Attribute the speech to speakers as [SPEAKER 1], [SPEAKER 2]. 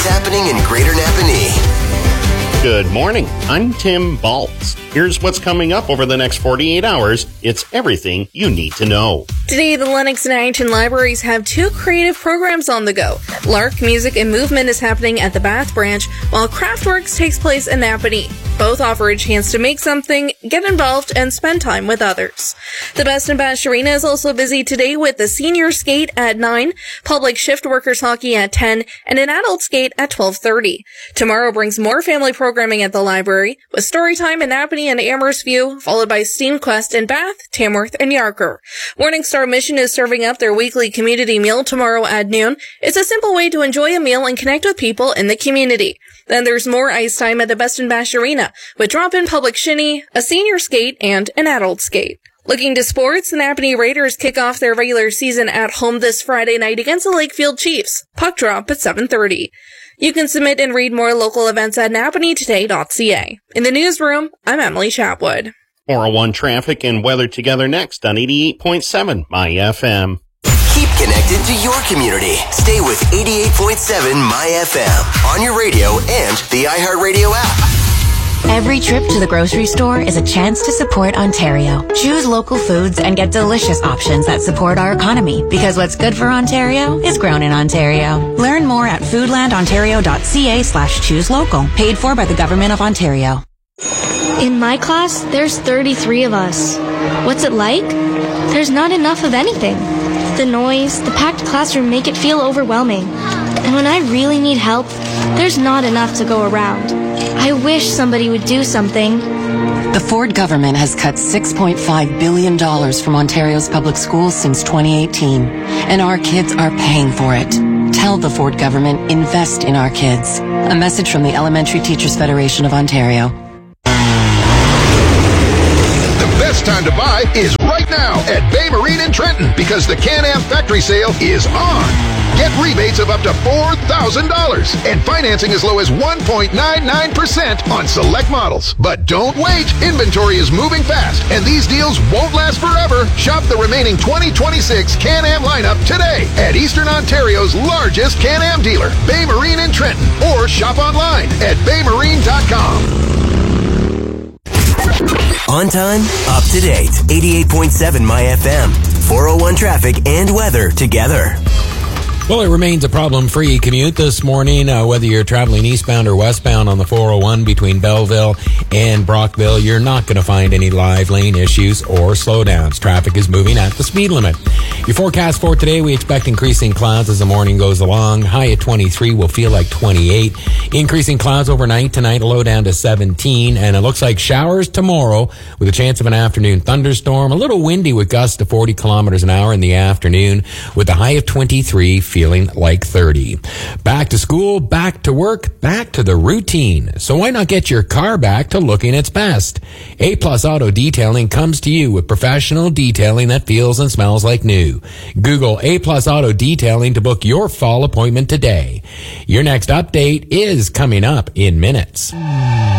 [SPEAKER 1] happening in Greater Napanee.
[SPEAKER 2] Good morning. I'm Tim Baltz. Here's what's coming up over the next 48 hours. It's everything you need to know.
[SPEAKER 3] Today, the Lennox and Ironton libraries have two creative programs on the go. Lark Music and Movement is happening at the Bath branch, while Craftworks takes place in Napanee. Both offer a chance to make something, get involved, and spend time with others. The Best in Bash Arena is also busy today with the senior skate at 9, public shift workers hockey at 10, and an adult skate at 12:30. Tomorrow brings more family programming at the library, with Storytime in Napanee and Amherst View, followed by Steam Quest in Bath, Tamworth, and Yarker. Morningstar Mission is serving up their weekly community meal tomorrow at noon. It's a simple way to enjoy a meal and connect with people in the community. Then there's more ice time at the Best in Bash Arena, with drop-in public shinny, a senior skate, and an adult skate. Looking to sports, the Napanee Raiders kick off their regular season at home this Friday night against the Lakefield Chiefs. Puck drop at 7:30. You can submit and read more local events at napaneetoday.ca. In the newsroom, I'm Emily Chapwood.
[SPEAKER 2] 401 traffic and weather together next on 88.7 My FM.
[SPEAKER 1] Keep connected to your community. Stay with 88.7 My FM on your radio and the iHeartRadio app.
[SPEAKER 4] Every trip to the grocery store is a chance to support Ontario. Choose local foods and get delicious options that support our economy, because what's good for Ontario is grown in Ontario. Learn more at foodlandontario.ca/choose local. Paid for by the Government of Ontario.
[SPEAKER 5] In my class, there's 33 of us. What's it like? There's not enough of anything. The noise, the packed classroom make it feel overwhelming. And when I really need help, there's not enough to go around. I wish somebody would do something.
[SPEAKER 6] The Ford government has cut $6.5 billion from Ontario's public schools since 2018, and our kids are paying for it. Tell the Ford government, invest in our kids. A message from the Elementary Teachers Federation of Ontario.
[SPEAKER 7] The best time to buy is right now at Bay Marine in Trenton, because the Can-Am factory sale is on. Get rebates of up to $4,000 and financing as low as 1.99% on select models. But don't wait. Inventory is moving fast, and these deals won't last forever. Shop the remaining 2026 Can-Am lineup today at Eastern Ontario's largest Can-Am dealer, Bay Marine in Trenton, or shop online at baymarine.com.
[SPEAKER 1] On time, up to date. 88.7 My FM. 401 traffic and weather together.
[SPEAKER 8] Well, it remains a problem-free commute this morning, whether you're traveling eastbound or westbound on the 401 between Belleville and Brockville. You're not going to find any live lane issues or slowdowns. Traffic is moving at the speed limit. Your forecast for today, we expect increasing clouds as the morning goes along. High at 23 will feel like 28. Increasing clouds overnight. Tonight, a low down to 17. And it looks like showers tomorrow with a chance of an afternoon thunderstorm. A little windy with gusts to 40 kilometers an hour in the afternoon with a high of 23. Feeling like 30. Back to school, back to work, back to the routine. So why not get your car back to looking its best? A-Plus Auto Detailing comes to you with professional detailing that feels and smells like new. Google A-Plus Auto Detailing to book your fall appointment today. Your next update is coming up in minutes.